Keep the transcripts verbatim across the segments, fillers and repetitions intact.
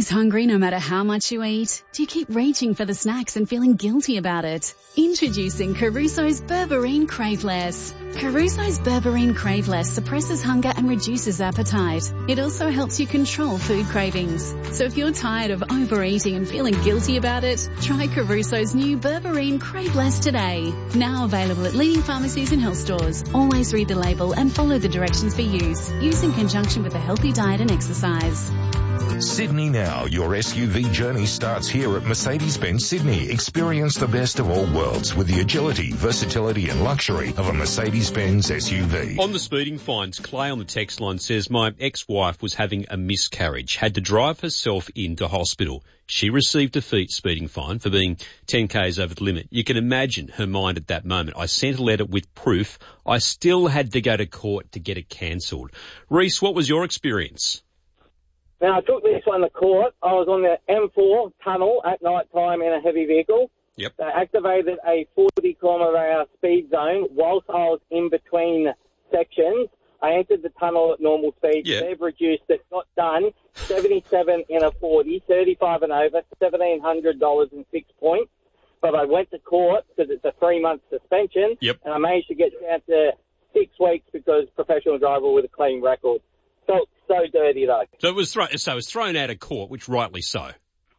always hungry no matter how much you eat? Do you keep reaching for the snacks and feeling guilty about it? Introducing Caruso's Berberine Craveless. Caruso's Berberine Craveless suppresses hunger and reduces appetite. It also helps you control food cravings. So if you're tired of overeating and feeling guilty about it, try Caruso's new Berberine Craveless today. Now available at leading pharmacies and health stores. Always read the label and follow the directions for use. Use in conjunction with a healthy diet and exercise. Sydney Now, your S U V journey starts here at Mercedes-Benz Sydney. Experience the best of all worlds with the agility, versatility and luxury of a Mercedes-Benz S U V. On the speeding fines, Clay on the text line says, my ex-wife was having a miscarriage, had to drive herself into hospital. She received a speeding fine for being ten kays over the limit. You can imagine her mind at that moment. I sent a letter with proof. I still had to go to court to get it cancelled. Reese, what was your experience? Now, I took this one to court. I was on the M four tunnel at night time in a heavy vehicle. Yep. They activated a forty kilometre per hour speed zone whilst I was in between sections. I entered the tunnel at normal speed. Yeah. They've reduced it. Got done. seventy-seven in a forty, thirty-five and over, seventeen hundred dollars and six points. But I went to court because it's a three-month suspension. Yep. And I managed to get down to six weeks because professional driver with a clean record. Felt so dirty, though. So it was thro- so it was thrown out of court, which rightly so.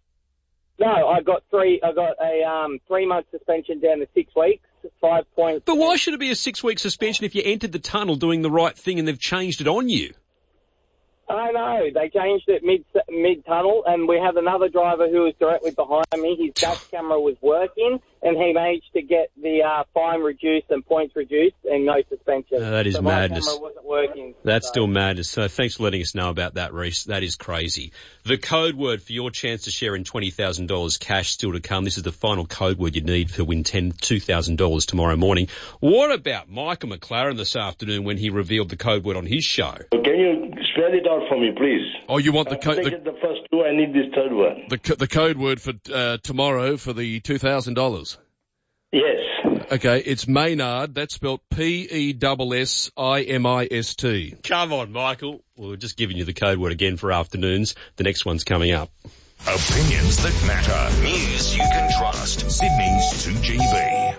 No, I got three. I got a um, three-month suspension down to six weeks, five points. But why should it be a six-week suspension if you entered the tunnel doing the right thing and they've changed it on you? I know. They changed it mid, mid-tunnel, and we had another driver who was directly behind me. His dash camera was working, and he managed to get the uh, fine reduced and points reduced and no suspension. Uh, that is so madness. My camera wasn't working. That's so. still madness. So thanks for letting us know about that, Reese. That is crazy. The code word for your chance to share in twenty thousand dollars cash still to come. This is the final code word you need to win two thousand dollars tomorrow morning. What about Michael McLaren this afternoon when he revealed the code word on his show? Can you spell it out for me, please? Oh, you want the code? The, the first two, I need this third one. The, co- the code word for uh, tomorrow for the two thousand dollars? Yes. Okay, it's Maynard. That's spelled P E S S I M I S T. Come on, Michael. Well, we're just giving you the code word again for afternoons. The next one's coming up. Opinions that matter. News you can trust. Sydney's two G B.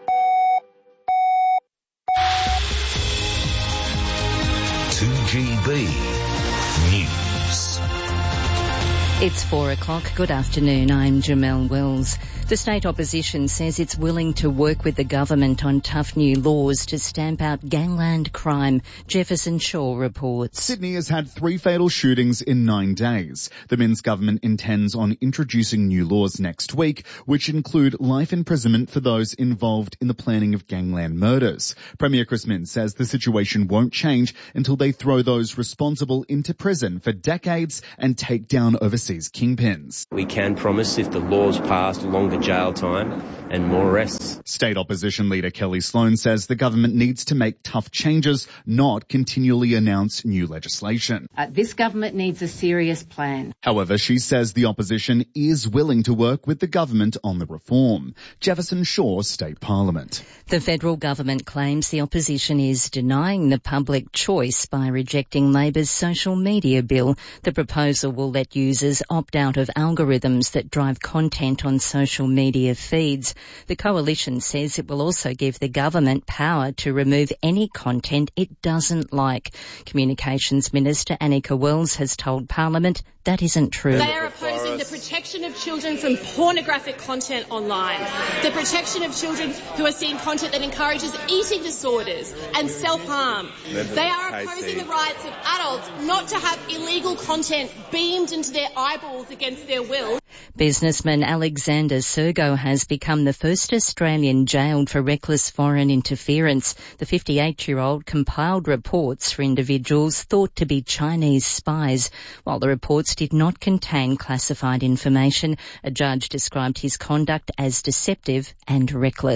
two G B News. It's four o'clock. Good afternoon. I'm Jamelle Wells. The state opposition says it's willing to work with the government on tough new laws to stamp out gangland crime. Jefferson Shaw reports. Sydney has had three fatal shootings in nine days. The Minns government intends on introducing new laws next week, which include life imprisonment for those involved in the planning of gangland murders. Premier Chris Minns says the situation won't change until they throw those responsible into prison for decades and take down overseas kingpins. We can promise if the law's passed longer jail time and more arrests. State opposition leader Kelly Sloan says the government needs to make tough changes, not continually announce new legislation. Uh, this government needs a serious plan. However, she says the opposition is willing to work with the government on the reform. Jefferson Shaw, State Parliament. The federal government claims the opposition is denying the public choice by rejecting Labor's social media bill. The proposal will let users opt out of algorithms that drive content on social media feeds. The coalition says it will also give the government power to remove any content it doesn't like. Communications Minister Annika Wells has told Parliament that isn't true. They are opposing the protection of children from pornographic content online, the protection of children who are seeing content that encourages eating disorders and self-harm. They are opposing the rights of adults not to have illegal content beamed into their eyeballs against their will. Businessman Alexander Sergo has become the first Australian jailed for reckless foreign interference. The fifty-eight-year-old compiled reports for individuals thought to be Chinese spies. While the reports did not contain classified information, a judge described his conduct as deceptive and reckless.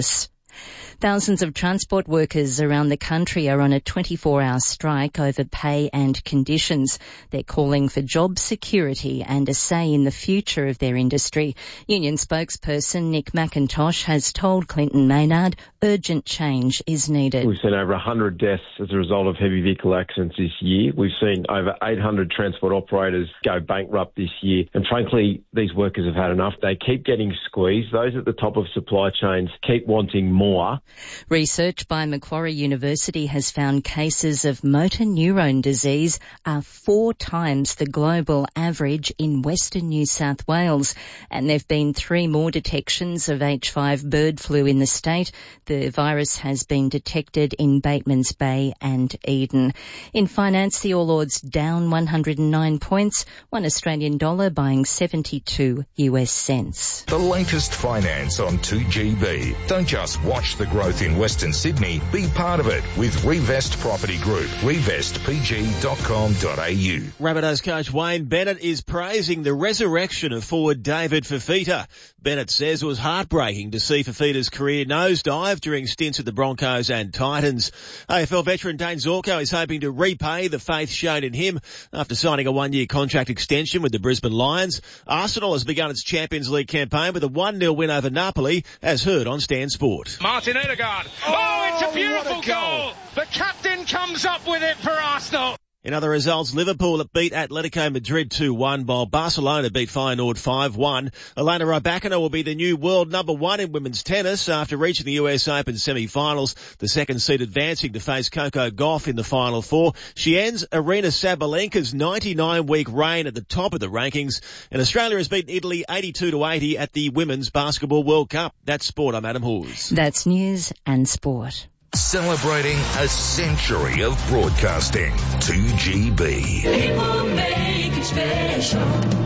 Thousands of transport workers around the country are on a twenty-four hour strike over pay and conditions. They're calling for job security and a say in the future of their industry. Union spokesperson Nick McIntosh has told Clinton Maynard urgent change is needed. We've seen over one hundred deaths as a result of heavy vehicle accidents this year. We've seen over eight hundred transport operators go bankrupt this year. And frankly, these workers have had enough. They keep getting squeezed. Those at the top of supply chains keep wanting more. Research by Macquarie University has found cases of motor neurone disease are four times the global average in Western New South Wales. And there have been three more detections of H five bird flu in the state. The virus has been detected in Batemans Bay and Eden. In finance, the All Ords down one hundred nine points, one Australian dollar buying seventy-two US cents. The latest finance on two G B. Don't just watch the growth in Western Sydney, be part of it with Revest Property Group, revest p g dot com dot a u. Rabbitohs coach Wayne Bennett is praising the resurrection of forward David Fifita. Bennett says it was heartbreaking to see Fifita's career nosedive during stints at the Broncos and Titans. A F L veteran Dane Zorko is hoping to repay the faith shown in him after signing a one-year contract extension with the Brisbane Lions. Arsenal has begun its Champions League campaign with a one nil win over Napoli, as heard on Stan Sport. Martin Odegaard. Oh, oh it's a beautiful a goal. goal. The captain comes up with it for Arsenal. In other results, Liverpool beat Atletico Madrid two one, while Barcelona beat Feyenoord five one. Elena Rybakina will be the new world number one in women's tennis after reaching the U S Open semi-finals. The second seed advancing to face Coco Gauff in the final four. She ends Arina Sabalenka's ninety-nine week reign at the top of the rankings. And Australia has beaten Italy eighty-two to eighty at the Women's Basketball World Cup. That's sport. I'm Adam Hawes. That's news and sport. Celebrating a century of broadcasting. two G B. People make it special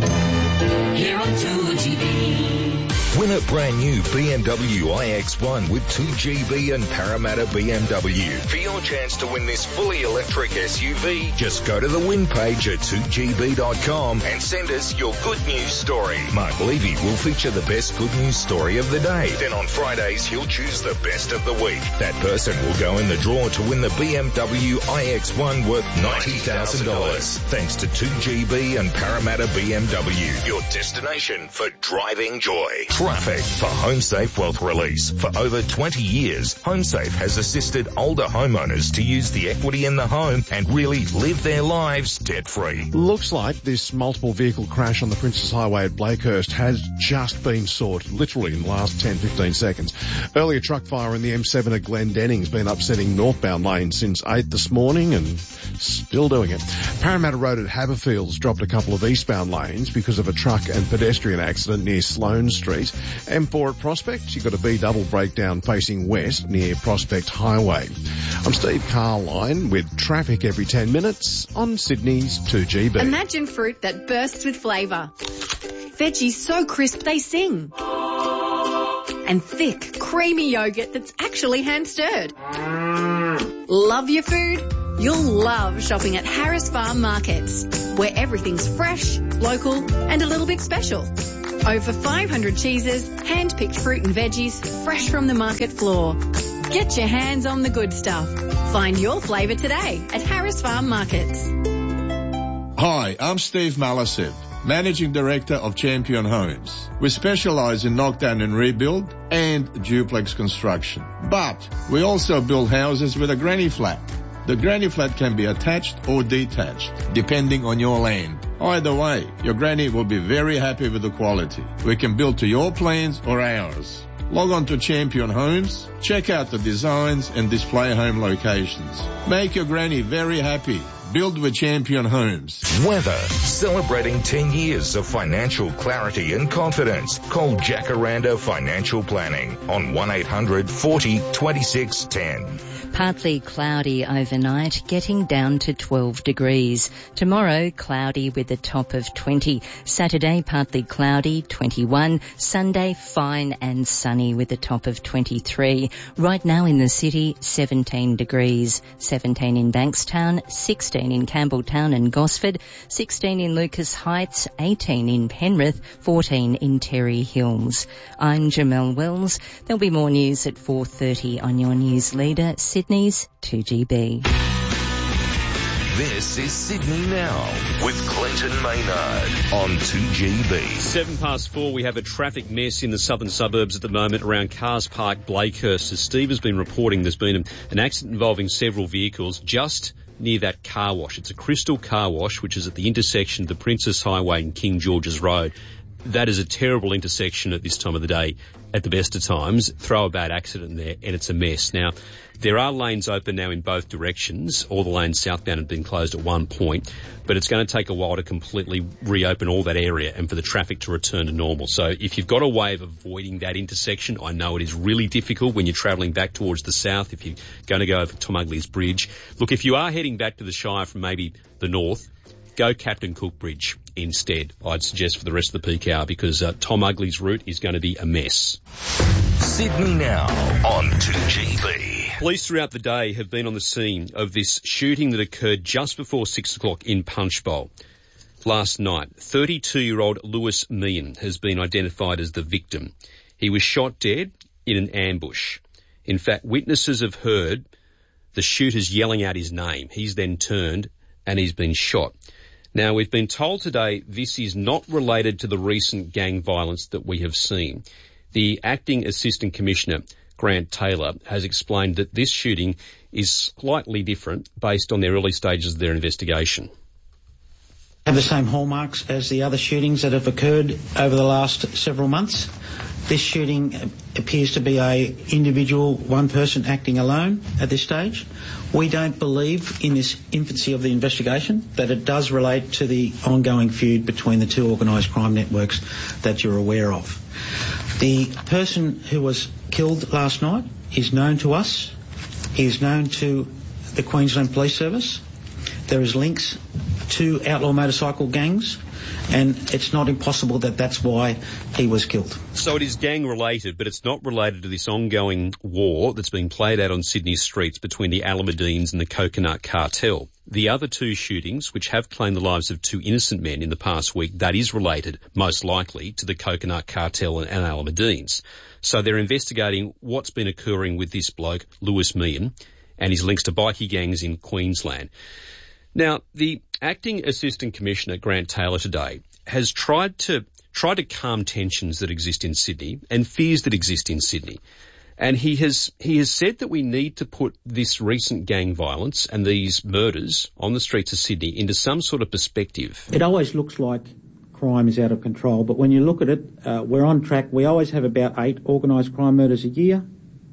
here on two G B. Win a brand new B M W i X one with two G B and Parramatta B M W. For your chance to win this fully electric S U V, just go to the win page at two G B dot com and send us your good news story. Mark Levy will feature the best good news story of the day. Then on Fridays, he'll choose the best of the week. That person will go in the draw to win the B M W i X one worth ninety thousand dollars. Thanks to two G B and Parramatta B M W, your destination for driving joy. Traffic for HomeSafe Wealth Release. For over twenty years, HomeSafe has assisted older homeowners to use the equity in the home and really live their lives debt-free. Looks like this multiple vehicle crash on the Princes Highway at Blakehurst has just been sorted, literally in the last ten to fifteen seconds. Earlier truck fire in the M seven at Glendenning has been upsetting northbound lanes since eight this morning and still doing it. Parramatta Road at Haberfields dropped a couple of eastbound lanes because of a truck and pedestrian accident near Sloane Street. M four at Prospect, you've got a B double breakdown facing west near Prospect Highway. I'm Steve Carline with traffic every ten minutes on Sydney's two G B. Imagine fruit that bursts with flavour. Veggies so crisp they sing. And thick, creamy yogurt that's actually hand-stirred. Love your food? You'll love shopping at Harris Farm Markets, where everything's fresh, local and a little bit special. Over five hundred cheeses, hand-picked fruit and veggies, fresh from the market floor. Get your hands on the good stuff. Find your flavour today at Harris Farm Markets. Hi, I'm Steve Malisev, Managing Director of Champion Homes. We specialise in knockdown and rebuild and duplex construction. But we also build houses with a granny flat. The granny flat can be attached or detached, depending on your land. Either way, your granny will be very happy with the quality. We can build to your plans or ours. Log on to Champion Homes, check out the designs and display home locations. Make your granny very happy. Build with Champion Homes. Weather. Celebrating ten years of financial clarity and confidence. Call Jacaranda Financial Planning on one eight hundred forty twenty-six ten. Partly cloudy overnight, getting down to twelve degrees. Tomorrow, cloudy with a top of twenty. Saturday, partly cloudy, twenty-one. Sunday, fine and sunny with a top of twenty-three. Right now in the city, seventeen degrees. seventeen in Bankstown, sixteen in Campbelltown and Gosford, sixteen in Lucas Heights, eighteen in Penrith, fourteen in Terry Hills. I'm Jamelle Wells. There'll be more news at four thirty on your news leader, Sydney's two G B. This is Sydney Now with Clinton Maynard on two G B. Seven past four, we have a traffic mess in the southern suburbs at the moment around Cars Park, Blakehurst. As Steve has been reporting, there's been an accident involving several vehicles just near that car wash. It's a Crystal car wash, which is at the intersection of the Princess Highway and King George's Road. That is a terrible intersection at this time of the day at the best of times. Throw a bad accident there and it's a mess. Now, there are lanes open now in both directions. All the lanes southbound have been closed at one point, but it's going to take a while to completely reopen all that area and for the traffic to return to normal. So if you've got a way of avoiding that intersection, I know it is really difficult when you're travelling back towards the south, if you're going to go over Tom Ugley's Bridge. Look, if you are heading back to the Shire from maybe the north, go Captain Cook Bridge instead, I'd suggest, for the rest of the peak hour, because uh, Tom Ugley's route is going to be a mess. Sydney Now on two G B. Police throughout the day have been on the scene of this shooting that occurred just before six o'clock in Punchbowl last night. thirty-two-year-old Lewis Meehan has been identified as the victim. He was shot dead in an ambush. In fact, witnesses have heard the shooters yelling out his name. He's then turned and he's been shot. Now, we've been told today this is not related to the recent gang violence that we have seen. The Acting Assistant Commissioner, Grant Taylor, has explained that this shooting is slightly different based on their early stages of their investigation. Have the same hallmarks as the other shootings that have occurred over the last several months. This shooting appears to be a individual, one person acting alone at this stage. We don't believe in this infancy of the investigation that it does relate to the ongoing feud between the two organised crime networks that you're aware of. The person who was killed last night is known to us. He is known to the Queensland Police Service. There is links to outlaw motorcycle gangs, and it's not impossible that that's why he was killed. So it is gang related, but it's not related to this ongoing war that's being played out on Sydney streets between the Alameddines and the Coconut Cartel. The other two shootings, which have claimed the lives of two innocent men in the past week, that is related, most likely, to the Coconut Cartel and, and Alameddines. So they're investigating what's been occurring with this bloke, Lewis Meehan, and his links to bikie gangs in Queensland. Now, the Acting Assistant Commissioner, Grant Taylor, today has tried to try to calm tensions that exist in Sydney and fears that exist in Sydney. And he has he has said that we need to put this recent gang violence and these murders on the streets of Sydney into some sort of perspective. It always looks like crime is out of control, but when you look at it, uh, we're on track. We always have about eight organised crime murders a year.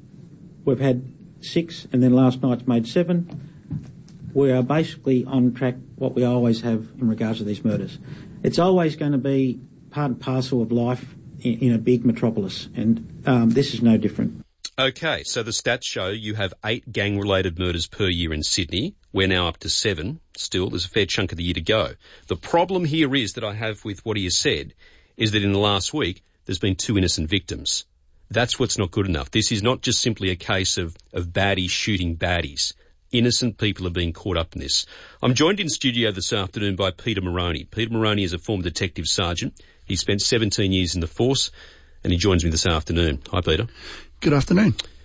We've had six, and then last night's made seven. We are basically on track what we always have in regards to these murders. It's always going to be part and parcel of life in, in a big metropolis, and um, this is no different. Okay, so the stats show you have eight gang-related murders per year in Sydney. We're now up to seven. Still, there's a fair chunk of the year to go. The problem here is that I have with what he has said is that in the last week, there's been two innocent victims. That's what's not good enough. This is not just simply a case of, of baddies shooting baddies. Innocent people are being caught up in this. I'm joined in studio this afternoon by Peter Moroney. Peter Moroney is a former detective sergeant. He spent seventeen years in the force, and he joins me this afternoon. Hi, Peter. Good afternoon.